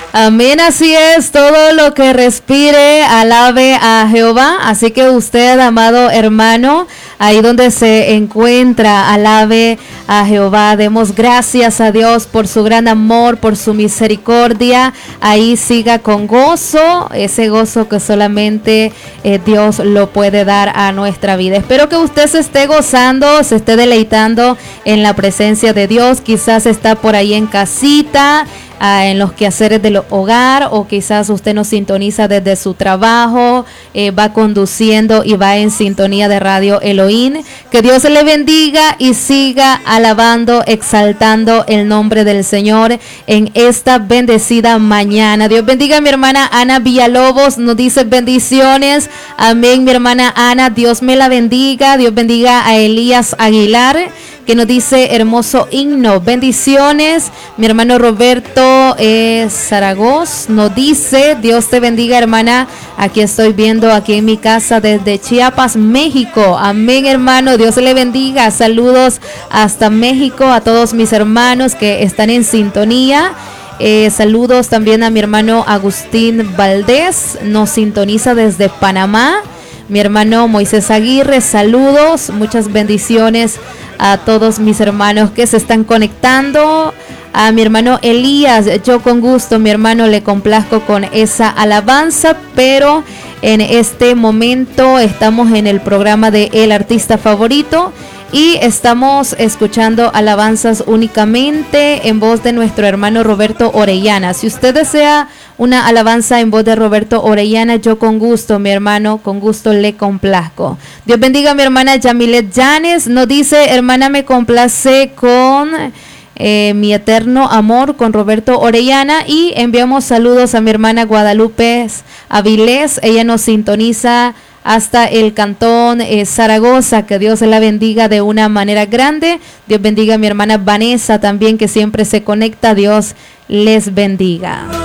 Amén, así es, todo lo que respire, alabe a Jehová. Así que usted, amado hermano, ahí donde se encuentra, alabe a Jehová. Demos gracias a Dios por su gran amor, por su misericordia. Ahí siga con gozo, ese gozo que solamente Dios lo puede dar a nuestra vida. Espero que usted se esté gozando, se esté deleitando en la presencia de Dios. Quizás está por ahí en casita, en los quehaceres del hogar, o quizás usted nos sintoniza desde su trabajo, va conduciendo y va en sintonía de Radio Elohim. Que Dios le bendiga y siga alabando, exaltando el nombre del Señor en esta bendecida mañana. Dios bendiga a mi hermana Ana Villalobos, nos dice bendiciones. Amén, mi hermana Ana, Dios me la bendiga. Dios bendiga a Elías Aguilar, que nos dice hermoso himno, bendiciones. Mi hermano Roberto Zaragoza nos dice, Dios te bendiga, hermana, aquí estoy viendo aquí en mi casa desde Chiapas, México. Amén, hermano, Dios le bendiga. Saludos hasta México a todos mis hermanos que están en sintonía. Saludos también a mi hermano Agustín Valdés, nos sintoniza desde Panamá. Mi hermano Moisés Aguirre, saludos, muchas bendiciones a todos mis hermanos que se están conectando. A mi hermano Elías, yo con gusto, mi hermano, le complazco con esa alabanza, pero en este momento estamos en el programa de El Artista Favorito y estamos escuchando alabanzas únicamente en voz de nuestro hermano Roberto Orellana. Si usted desea una alabanza en voz de Roberto Orellana, yo con gusto, mi hermano, con gusto le complazco. Dios bendiga a mi hermana Yamilet Llanes, nos dice, hermana, me complace con Mi Eterno Amor con Roberto Orellana, y enviamos saludos a mi hermana Guadalupe Avilés, ella nos sintoniza hasta el cantón Zaragoza. Que Dios la bendiga de una manera grande. Dios bendiga a mi hermana Vanessa también, que siempre se conecta. Dios les bendiga.